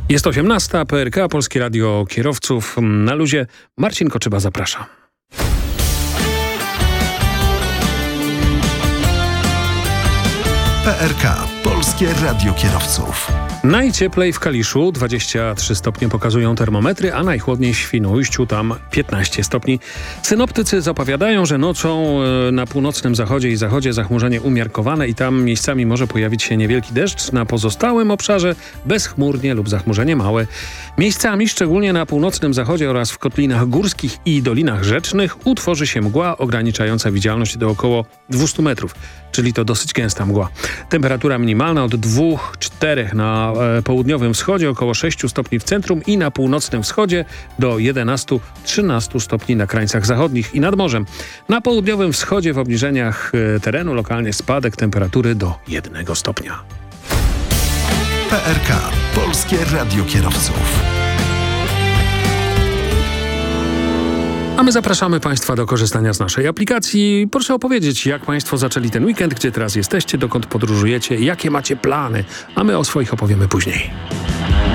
Jest 18. PRK, Polskie Radio Kierowców na luzie. Marcin Koczyba zaprasza. PRK, Polskie Radio Kierowców. Najcieplej w Kaliszu, 23 stopnie pokazują termometry, a najchłodniej w Świnoujściu, tam 15 stopni. Synoptycy zapowiadają, że nocą na północnym zachodzie i zachodzie zachmurzenie umiarkowane i tam miejscami może pojawić się niewielki deszcz. Na pozostałym obszarze bezchmurnie lub zachmurzenie małe. Miejscami, szczególnie na północnym zachodzie oraz w kotlinach górskich i dolinach rzecznych, utworzy się mgła ograniczająca widzialność do około 200 metrów. Czyli to dosyć gęsta mgła. Temperatura minimalna od 2-4 na południowym wschodzie, około 6 stopni w centrum i na północnym wschodzie do 11-13 stopni na krańcach zachodnich i nad morzem. Na południowym wschodzie w obniżeniach terenu lokalnie spadek temperatury do 1 stopnia. PRK, Polskie Radio Kierowców. A my zapraszamy Państwa do korzystania z naszej aplikacji. Proszę opowiedzieć, jak Państwo zaczęli ten weekend, gdzie teraz jesteście, dokąd podróżujecie, jakie macie plany, a my o swoich opowiemy później.